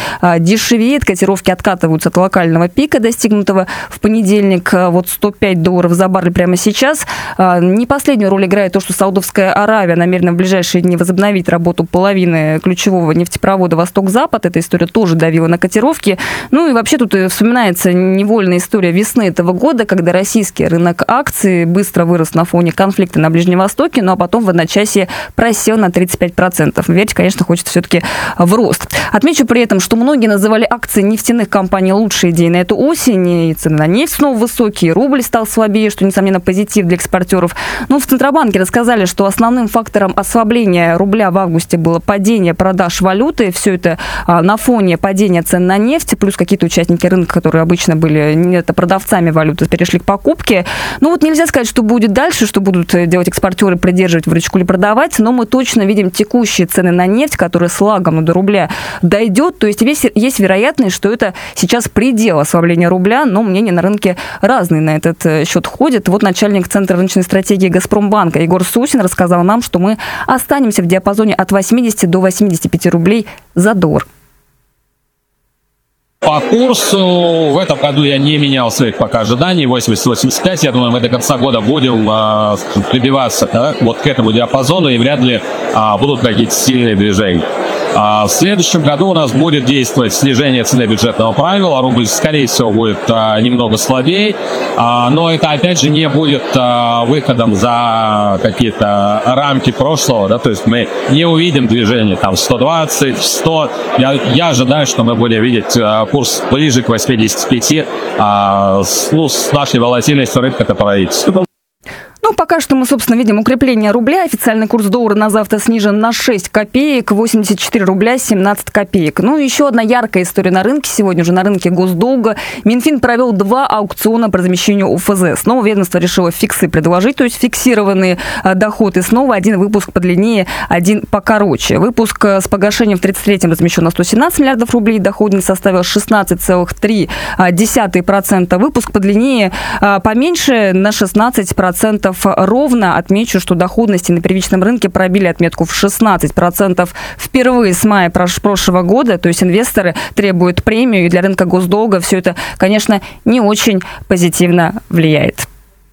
дешевеет, котировки откатываются от локального пика, достигнутого в понедельник. Вот $105 за баррель прямо сейчас. Не последнюю роль играет то, что Саудовская Аравия намерена в ближайшие дни возобновить работу половины ключевого нефтепровода «Восток-Запад». Эта история тоже давила на котировки. Ну и вообще тут вспоминается невольная история весны этого года, когда российский рынок акций быстро вырос на фоне конфликта на Ближнем Востоке, ну а потом в одночасье просел на 35%. Верить, конечно, хочется все-таки в рост. Отмечу при этом, что многие называли акции нефтяных компаний лучшей идеей на эту осень, и цены на нефть снова высокие, рубль стал слабее, что, несомненно, позитив для экспортеров. Но в Центробанке рассказали, что основным фактором ослабления рубля в августе было падение продаж валюты. Все это на фоне падения цен на нефть, плюс какие-то участники рынка, которые обычно были продавцами валюты, перешли к покупке. Ну вот нельзя сказать, что будет дальше, что будут делать экспортеры, придерживать выручку или продавать, но мы точно видим текущие цены на нефть, которые с лагом до рубля дойдет. То есть есть вероятность, что это сейчас предел ослабления рубля, но мнения на рынке разные на этот счет ходят. Вот начальник Центра рыночной стратегии «Газпромбанка» Егор Сусин рассказал нам, что мы останемся в диапазоне от 80 до 85 рублей за доллар. По курсу в этом году я не менял своих пока ожиданий. 80-85, я думаю, мы до конца года будем прибиваться вот к этому диапазону, и вряд ли будут какие-то сильные движения. В следующем году у нас будет действовать снижение цены бюджетного правила. Рубль, скорее всего, будет немного слабее. Но это, опять же, не будет выходом за какие-то рамки прошлого. Да? То есть мы не увидим движение там 120, 100. Я ожидаю, что мы будем видеть курс ближе к 85. С нашей волатильностью рынка это правительство. Ну, пока что мы, собственно, видим укрепление рубля. Официальный курс доллара на завтра снижен на 6 копеек, 84 рубля 17 копеек. Ну, еще одна яркая история на рынке. Сегодня уже на рынке госдолга. Минфин провел 2 аукциона по размещению ОФЗ. Снова ведомство решило фиксы предложить, то есть фиксированный доход. И снова один выпуск подлиннее, один покороче. Выпуск с погашением в 33-м размещен на 117 миллиардов рублей. Доходность составила 16,3%. Выпуск подлиннее поменьше на 16%. Ровно. Отмечу, что доходности на первичном рынке пробили отметку в 16% впервые с мая прошлого года. То есть инвесторы требуют премию, и для рынка госдолга все это, конечно, не очень позитивно влияет.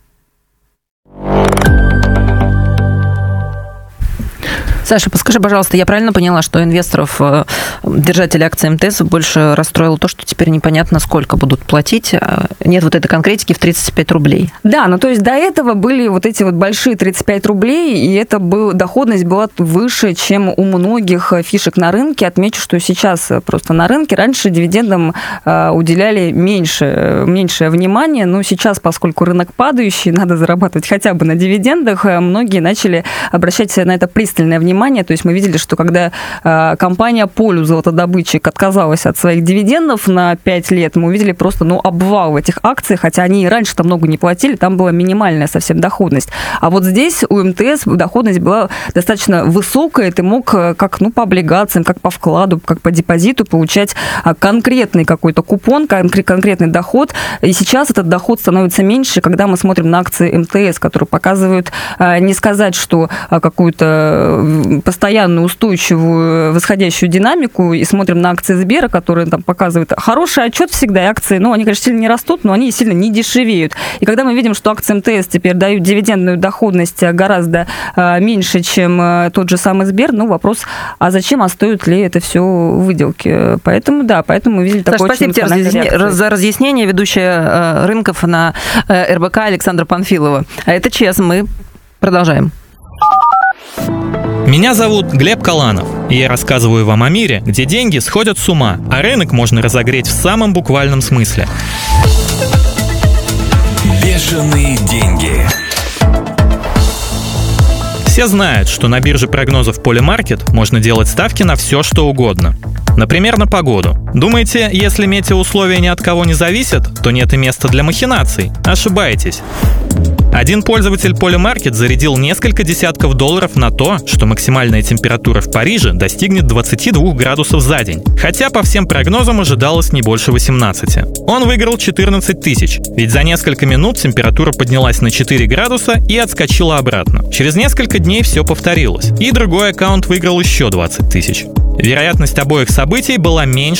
Саша, подскажи, пожалуйста, я правильно поняла, что инвесторов, держателей акций МТС больше расстроило то, что теперь непонятно, сколько будут платить? Нет вот этой конкретики в 35 рублей. Да, ну то есть до этого были вот эти вот большие 35 рублей, и это доходность была выше, чем у многих фишек на рынке. Отмечу, что сейчас просто на рынке раньше дивидендам уделяли меньшее внимание, но сейчас, поскольку рынок падающий, надо зарабатывать хотя бы на дивидендах, многие начали обращать на это пристальное внимание. То есть мы видели, что когда компания Полюс золотодобытчик отказалась от своих дивидендов на 5 лет, мы увидели просто обвал в этих акциях, хотя они и раньше-то много не платили, там была минимальная совсем доходность. А вот здесь у МТС доходность была достаточно высокая, ты мог как по облигациям, как по вкладу, как по депозиту получать конкретный какой-то купон, конкретный доход. И сейчас этот доход становится меньше, когда мы смотрим на акции МТС, которые показывают, не сказать, что какую-то постоянную устойчивую восходящую динамику, и смотрим на акции Сбера, которые там показывают хороший отчет всегда, и акции, они, конечно, сильно не растут, но они сильно не дешевеют. И когда мы видим, что акции МТС теперь дают дивидендную доходность гораздо меньше, чем тот же самый Сбер, вопрос, а зачем, стоит ли это все выделки? Поэтому мы видели такое очень эмоциональное реакцию. Спасибо тебе за разъяснение. Ведущая рынков на РБК Александра Панфилова. А это ЧС. Мы продолжаем. Меня зовут Глеб Каланов, и я рассказываю вам о мире, где деньги сходят с ума, а рынок можно разогреть в самом буквальном смысле. Бешеные деньги. Все знают, что на бирже прогнозов Polymarket можно делать ставки на все, что угодно. Например, на погоду. Думаете, если метеоусловия ни от кого не зависят, то нет и места для махинаций? Ошибаетесь. Один пользователь Polymarket зарядил несколько десятков долларов на то, что максимальная температура в Париже достигнет 22 градусов за день, хотя по всем прогнозам ожидалось не больше 18. Он выиграл 14 тысяч, ведь за несколько минут температура поднялась на 4 градуса и отскочила обратно. Через несколько дней все повторилось, и другой аккаунт выиграл еще 20 тысяч. Вероятность обоих событий была меньше,